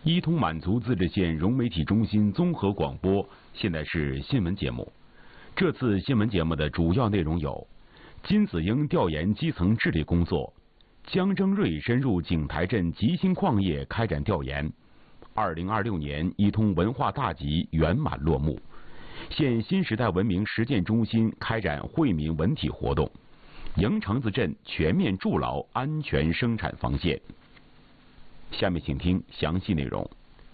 伊通满族自治县融媒体中心综合广播，现在是新闻节目。这次新闻节目的主要内容有：金子英调研基层治理工作，江征瑞深入景台镇吉兴矿业开展调研。2026年伊通文化大集圆满落幕。县新时代文明实践中心开展惠民文体活动。营城子镇全面筑牢安全生产防线。下面请听详细内容。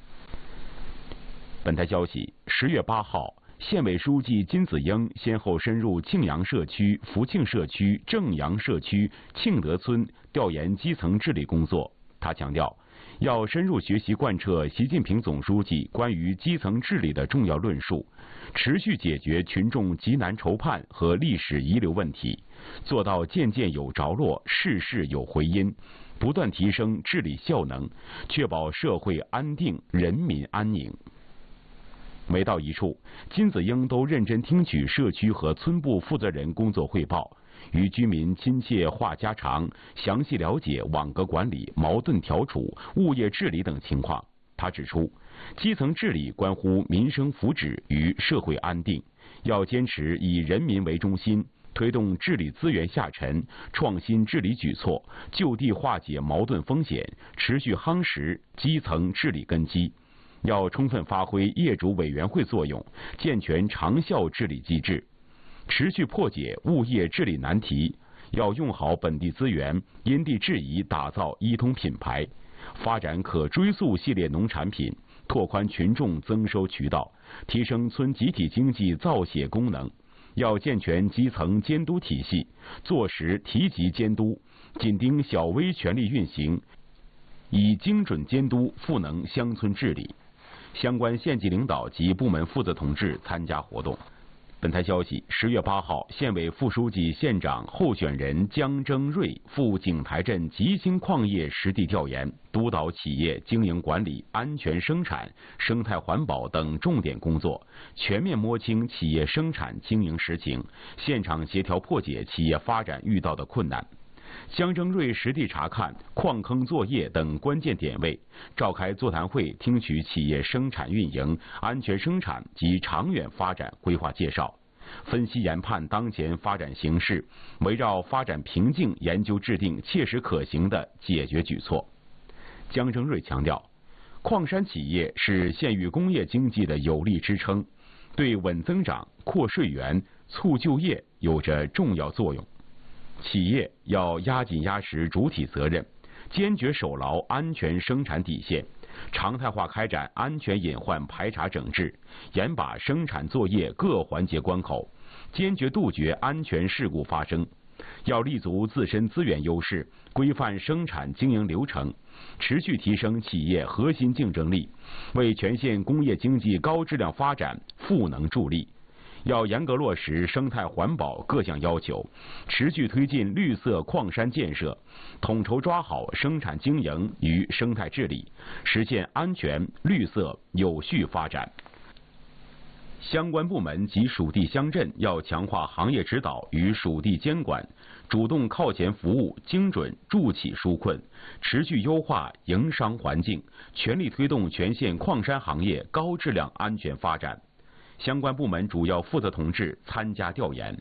本台消息，10月8号，县委书记金子英先后深入庆阳社区、福庆社区、正阳社区、庆德村调研基层治理工作。他强调，要深入学习贯彻习近平总书记关于基层治理的重要论述，持续解决群众急难愁盼和历史遗留问题，做到件件有着落，事事有回音，不断提升治理效能，确保社会安定、人民安宁。每到一处，金子英都认真听取社区和村部负责人工作汇报，与居民亲切话家常，详细了解网格管理、矛盾调处、物业治理等情况。他指出，基层治理关乎民生福祉与社会安定，要坚持以人民为中心，推动治理资源下沉，创新治理举措，就地化解矛盾风险，持续夯实基层治理根基。要充分发挥业主委员会作用，健全长效治理机制，持续破解物业治理难题。要用好本地资源，因地制宜打造伊通品牌，发展可追溯系列农产品，拓宽群众增收渠道，提升村集体经济造血功能。要健全基层监督体系，做实提级监督，紧盯小微权力运行，以精准监督赋能乡村治理。相关县级领导及部门负责同志参加活动。本台消息，10月8号，县委副书记、县长候选人江征瑞赴景台镇吉兴矿业实地调研，督导企业经营管理、安全生产、生态环保等重点工作，全面摸清企业生产经营实情，现场协调破解企业发展遇到的困难。江征瑞实地查看矿坑作业等关键点位，召开座谈会，听取企业生产运营、安全生产及长远发展规划介绍，分析研判当前发展形势，围绕发展瓶颈研究制定切实可行的解决举措。江征瑞强调，矿山企业是县域工业经济的有力支撑，对稳增长、扩税源、促就业有着重要作用。企业要压紧压实主体责任，坚决守牢安全生产底线，常态化开展安全隐患排查整治，严把生产作业各环节关口，坚决杜绝安全事故发生。要立足自身资源优势，规范生产经营流程，持续提升企业核心竞争力，为全县工业经济高质量发展赋能助力。要严格落实生态环保各项要求，持续推进绿色矿山建设，统筹抓好生产经营与生态治理，实现安全、绿色、有序发展。相关部门及属地乡镇要强化行业指导与属地监管，主动靠前服务，精准助企纾困，持续优化营商环境，全力推动全县矿山行业高质量安全发展。相关部门主要负责同志参加调研。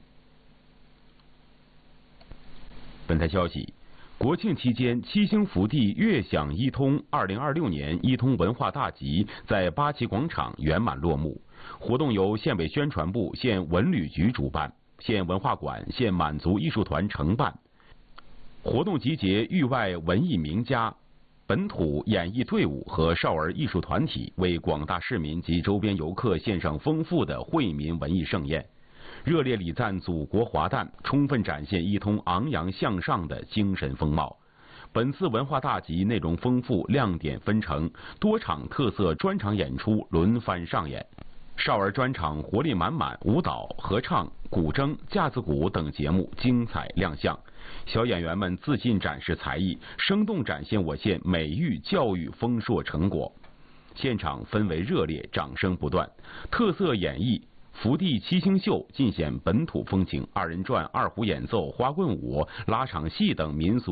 本台消息，国庆期间，七星福地悦享伊通2026年伊通文化大集在八旗广场圆满落幕。活动由县委宣传部、县文旅局主办，县文化馆、县满族艺术团承办。活动集结域外文艺名家、本土演艺队伍和少儿艺术团体，为广大市民及周边游客献上丰富的惠民文艺盛宴，热烈礼赞祖国华诞，充分展现伊通昂扬向上的精神风貌。本次文化大集内容丰富，亮点纷呈，多场特色专场演出轮番上演。少儿专场活力满满，舞蹈、合唱、古筝、架子鼓等节目精彩亮相。小演员们自信展示才艺，生动展现我县美育教育丰硕成果。现场氛围热烈，掌声不断。特色演绎福地七星秀尽显本土风情，二人转、二胡演奏、花棍舞、拉场戏等民俗